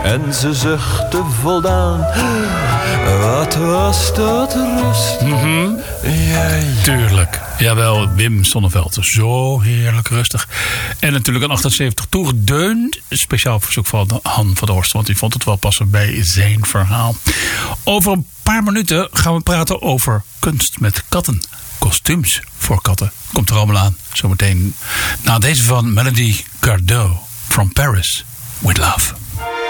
en ze zuchtte voldaan. Wat was dat rust? Tuurlijk. Jawel, Wim Sonneveld. Zo heerlijk rustig. En natuurlijk een 78 Tour Deun. Speciaal verzoek van Han van der Horst. Want die vond het wel passen bij zijn verhaal. Over een paar minuten gaan we praten over kunst met katten. Kostuums voor katten. Komt er allemaal aan. Zometeen na deze van Melody Gardot. From Paris with Love.